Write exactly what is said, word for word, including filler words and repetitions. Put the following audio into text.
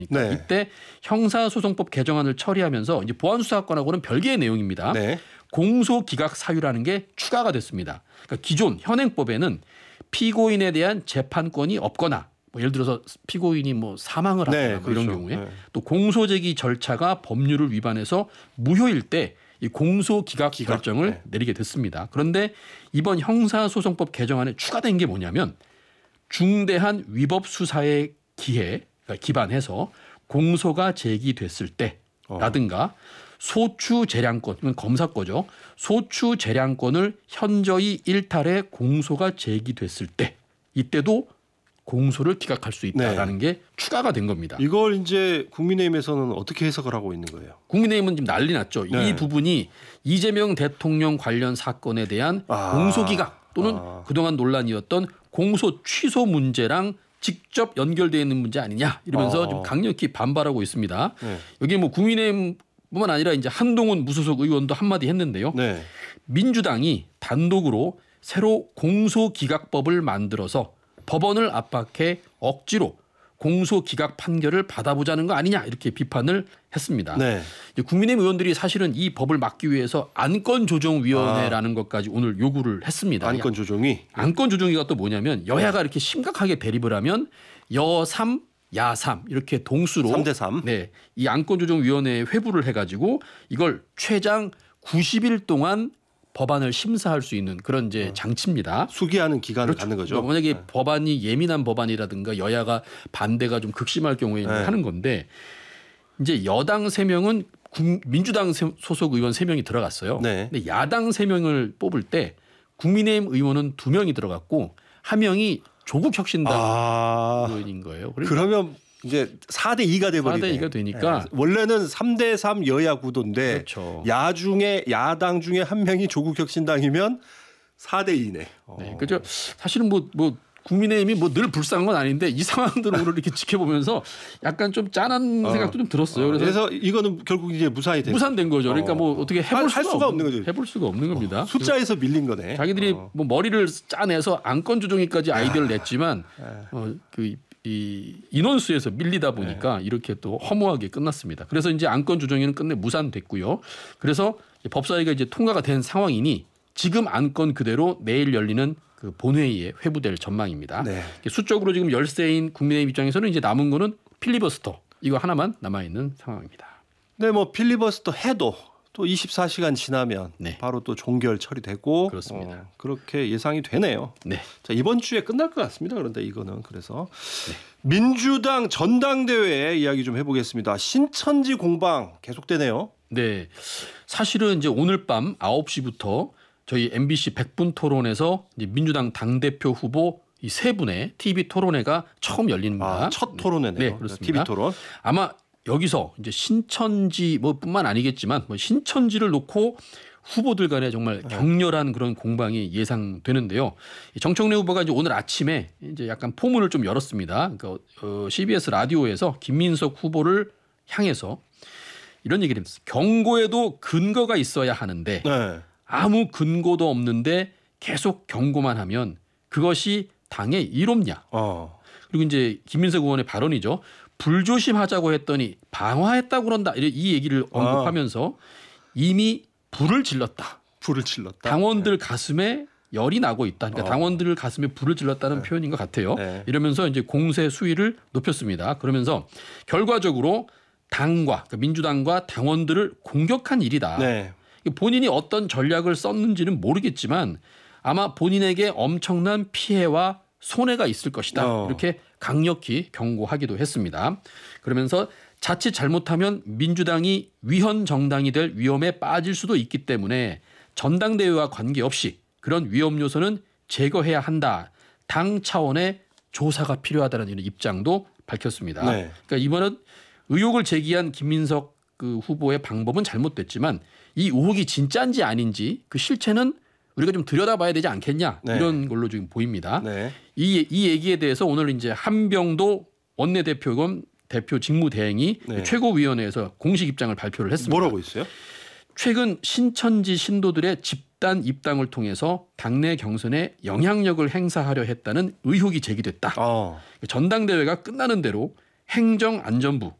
네. 이때 형사소송법 개정안을 처리하면서 이제 보안수사권하고는 별개의 내용입니다. 네. 공소기각 사유라는 게 추가가 됐습니다. 그러니까 기존 현행법에는 피고인에 대한 재판권이 없거나 뭐 예를 들어서 피고인이 뭐 사망을 하거나 네, 뭐 이런 그렇죠. 경우에 네. 또 공소제기 절차가 법률을 위반해서 무효일 때 이 공소기각 기각, 결정을 네. 내리게 됐습니다. 그런데 이번 형사소송법 개정안에 추가된 게 뭐냐면 중대한 위법 수사의 기해 그러니까 기반해서 공소가 제기됐을 때라든가 소추 재량권 이건 검사 거죠. 소추 재량권을 현저히 일탈해 공소가 제기됐을 때 이때도 공소를 기각할 수 있다라는 네. 게 추가가 된 겁니다. 이걸 이제 국민의힘에서는 어떻게 해석을 하고 있는 거예요? 국민의힘은 지금 난리 났죠. 네. 이 부분이 이재명 대통령 관련 사건에 대한 아. 공소기각 또는 아. 그동안 그동안 논란이었던 공소 취소 문제랑 직접 연결되어 있는 문제 아니냐 이러면서 아. 좀 강력히 반발하고 있습니다. 네. 여기 뭐 국민의힘뿐만 아니라 이제 한동훈 무소속 의원도 한마디 했는데요. 네. 민주당이 단독으로 새로 공소기각법을 만들어서 법원을 압박해 억지로 공소기각 판결을 받아보자는 거 아니냐 이렇게 비판을 했습니다. 네. 이제 국민의힘 의원들이 사실은 이 법을 막기 위해서 안건조정위원회라는 아. 것까지 오늘 요구를 했습니다. 안건 조정이. 안건 조정위가 또 뭐냐면 여야가 이렇게 심각하게 대립을 하면 여삼, 야삼 이렇게 동수로 삼 대 삼. 네, 이 안건조정위원회에 회부를 해가지고 이걸 최장 구십 일 동안 법안을 심사할 수 있는 그런 이제 장치입니다. 수기하는 기간을 그렇죠. 갖는 거죠. 그러니까 만약에 네. 법안이 예민한 법안이라든가 여야가 반대가 좀 극심할 경우에 네. 하는 건데 이제 여당 세 명은 민주당 소속 의원 세 명이 들어갔어요. 네. 근데 야당 세 명을 뽑을 때 국민의힘 의원은 두 명이 들어갔고 한 명이 조국혁신당 아. 의원인 거예요. 그러니까 그러면 이제 사 대 이가 돼버리네. 사 대 이가 되니까 네. 원래는 삼 대 삼 여야 구도인데 그렇죠. 야 중에 야당 중에 한 명이 조국혁신당이면 사 대 이네. 네, 그죠. 사실은 뭐 뭐 국민의힘이 뭐 늘 불쌍한 건 아닌데 이 상황들을 오늘 이렇게 지켜보면서 약간 좀 짠한 어. 생각도 좀 들었어요. 어. 그래서, 그래서 이거는 결국 이제 무산이 됐. 무산된 거죠. 그러니까 어. 뭐 어떻게 해볼 할, 수가, 할 수가 없는 없, 거죠. 해볼 수가 없는 겁니다. 어. 숫자에서 밀린 거네. 자기들이 어. 뭐 머리를 짜내서 안건 조정위까지 아이디어를 냈지만 어, 그 이 인원수에서 밀리다 보니까 네. 이렇게 또 허무하게 끝났습니다. 그래서 이제 안건 조정위는 끝내 무산됐고요. 그래서 법사위가 이제 통과가 된 상황이니 지금 안건 그대로 내일 열리는 그 본회의에 회부될 전망입니다. 네. 수적으로 지금 열세인 국민의힘 입장에서는 이제 남은 거는 필리버스터 이거 하나만 남아 있는 상황입니다. 네, 뭐 필리버스터 해도 또 이십사 시간 지나면 네. 바로 또 종결 처리되고 그렇습니다. 어, 그렇게 예상이 되네요. 네. 자, 이번 주에 끝날 것 같습니다. 그런데 이거는 그래서 네. 민주당 전당대회 이야기 좀 해보겠습니다. 신천지 공방 계속되네요. 네, 사실은 이제 오늘 밤 아홉 시부터 저희 엠비씨 백분 토론에서 이제 민주당 당대표 후보 이 세 분의 티비 토론회가 처음 열립니다. 아, 첫 토론회네요. 네, 그렇습니다. 티비 토론. 아마 여기서 이제 신천지 뭐뿐만 아니겠지만 뭐 신천지를 놓고 후보들 간에 정말 격렬한 그런 공방이 예상되는데요. 정청래 후보가 이제 오늘 아침에 이제 약간 포문을 좀 열었습니다. 그러니까 어, 씨비에스 라디오에서 김민석 후보를 향해서 이런 얘기를 했습니다. 경고에도 근거가 있어야 하는데 네. 아무 근거도 없는데 계속 경고만 하면 그것이 당의 이롭냐. 어. 그리고 이제 김민석 의원의 발언이죠. 불조심하자고 했더니 방화했다고 그런다. 이 얘기를 언급하면서 이미 불을 질렀다. 불을 질렀다. 당원들 가슴에 열이 나고 있다. 그러니까 어. 당원들 가슴에 불을 질렀다는 네. 표현인 것 같아요. 네. 이러면서 이제 공세 수위를 높였습니다. 그러면서 결과적으로 당과 그러니까 민주당과 당원들을 공격한 일이다. 네. 본인이 어떤 전략을 썼는지는 모르겠지만 아마 본인에게 엄청난 피해와 손해가 있을 것이다. 어. 이렇게 강력히 경고하기도 했습니다. 그러면서 자칫 잘못하면 민주당이 위헌 정당이 될 위험에 빠질 수도 있기 때문에 전당대회와 관계없이 그런 위험 요소는 제거해야 한다. 당 차원의 조사가 필요하다는 이런 입장도 밝혔습니다. 네. 그러니까 이번은 의혹을 제기한 김민석 그 후보의 방법은 잘못됐지만 이 의혹이 진짜인지 아닌지 그 실체는 우리가 좀 들여다봐야 되지 않겠냐 네. 이런 걸로 지금 보입니다. 네. 이, 이 얘기에 대해서 오늘 이제 한병도 원내대표금 대표 직무대행이 네. 최고위원회에서 공식 입장을 발표를 했습니다. 뭐라고 있어요? 최근 신천지 신도들의 집단 입당을 통해서 당내 경선에 영향력을 행사하려 했다는 의혹이 제기됐다. 어. 전당대회가 끝나는 대로 행정안전부